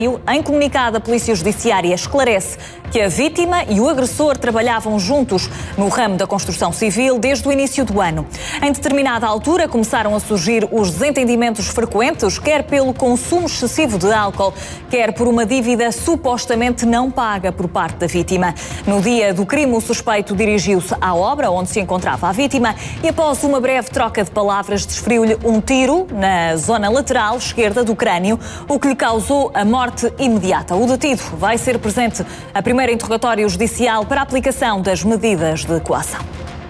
Em comunicado, a Polícia Judiciária esclarece que a vítima e o agressor trabalhavam juntos no ramo da construção civil desde o início do ano. Em determinada altura começaram a surgir os desentendimentos frequentes, quer pelo consumo excessivo de álcool, quer por uma dívida supostamente não paga por parte da vítima. No dia do crime, o suspeito dirigiu-se à obra onde se encontrava a vítima e, após uma breve troca de palavras, desferiu-lhe um tiro na zona lateral esquerda do crânio, o que lhe causou a morte imediata. O detido vai ser presente a primeiro interrogatório judicial para a aplicação das medidas de coação.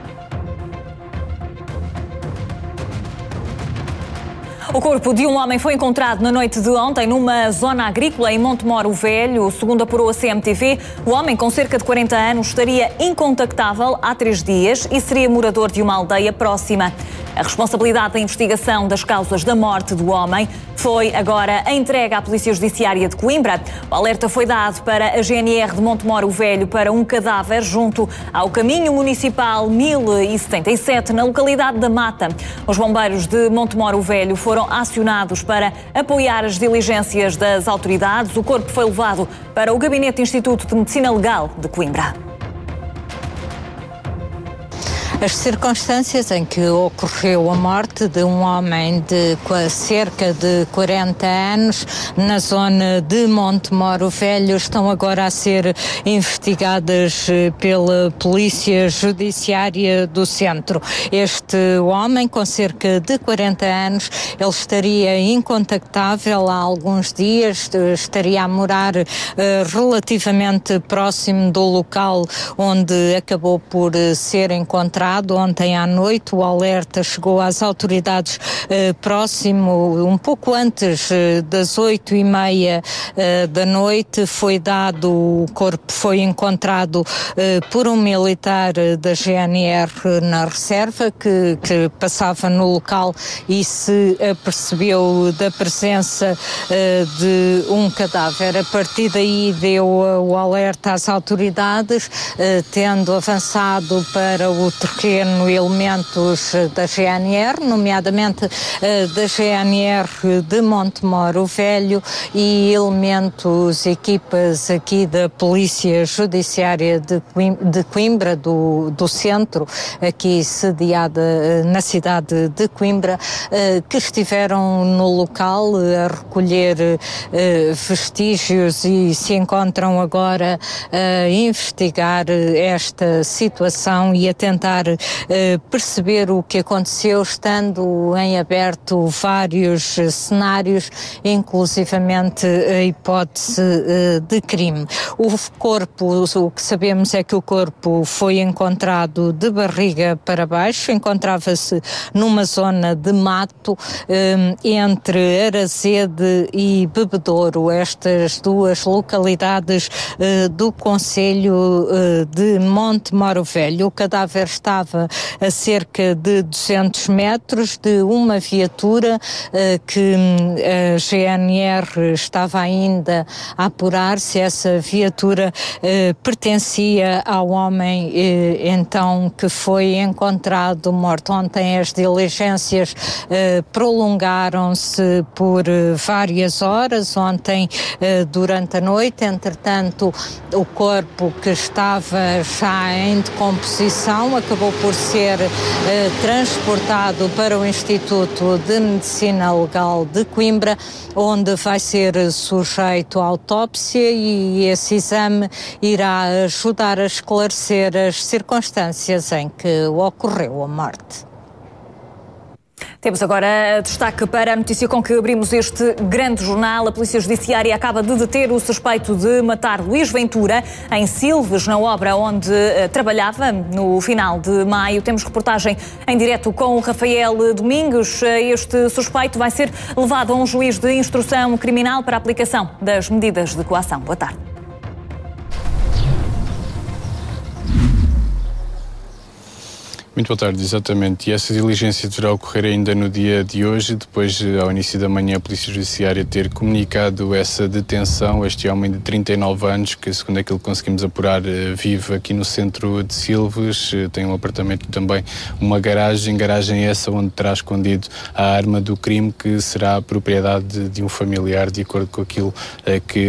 O corpo de um homem foi encontrado na noite de ontem numa zona agrícola em Montemor o Velho. Segundo apurou a CMTV, o homem, com cerca de 40 anos, estaria incontactável há 3 dias e seria morador de uma aldeia próxima. A responsabilidade da investigação das causas da morte do homem foi agora entregue à Polícia Judiciária de Coimbra. O alerta foi dado para a GNR de Montemor o Velho para um cadáver junto ao Caminho Municipal 1077, na localidade da Mata. Os bombeiros de Montemor o Velho foram acionados para apoiar as diligências das autoridades. O corpo foi levado para o Gabinete Instituto de Medicina Legal de Coimbra. As circunstâncias em que ocorreu a morte de um homem de cerca de 40 anos na zona de Montemor o Velho estão agora a ser investigadas pela Polícia Judiciária do Centro. Este homem, com cerca de 40 anos, ele estaria incontactável há alguns dias, estaria a morar relativamente próximo do local onde acabou por ser encontrado. Ontem à noite o alerta chegou às autoridades próximo, um pouco antes das 8h30 da noite. Foi dado, o corpo foi encontrado por um militar da GNR na reserva que passava no local e se apercebeu da presença de um cadáver. A partir daí deu o alerta às autoridades, tendo avançado para o terreno elementos da GNR, nomeadamente da GNR de Montemor o Velho e elementos, equipas aqui da Polícia Judiciária de Coimbra, do centro, aqui sediada na cidade de Coimbra, que estiveram no local a recolher vestígios e se encontram agora a investigar esta situação e a tentar perceber o que aconteceu, estando em aberto vários cenários, inclusivamente a hipótese de crime. O corpo, o que sabemos é que o corpo foi encontrado de barriga para baixo, encontrava-se numa zona de mato entre Arazede e Bebedouro, estas duas localidades do concelho de Montemor o Velho. O cadáver estava a cerca de 200 metros de uma viatura que a GNR estava ainda a apurar se essa viatura pertencia ao homem então que foi encontrado morto. Ontem as diligências prolongaram-se por várias horas, ontem durante a noite. Entretanto, o corpo, que estava já em decomposição, acabou por ser transportado para o Instituto de Medicina Legal de Coimbra, onde vai ser sujeito à autópsia e esse exame irá ajudar a esclarecer as circunstâncias em que ocorreu a morte. Temos agora destaque para a notícia com que abrimos este grande jornal. A Polícia Judiciária acaba de deter o suspeito de matar Luís Ventura em Silves, na obra onde trabalhava no final de maio. Temos reportagem em direto com o Rafael Domingos. Este suspeito vai ser levado a um juiz de instrução criminal para a aplicação das medidas de coação. Boa tarde. Muito boa tarde, exatamente. E essa diligência deverá ocorrer ainda no dia de hoje, depois, ao início da manhã, a Polícia Judiciária ter comunicado essa detenção. Este homem de 39 anos, que, segundo aquilo que conseguimos apurar, vive aqui no centro de Silves, tem um apartamento e também uma garagem essa onde terá escondido a arma do crime, que será a propriedade de um familiar, de acordo com aquilo que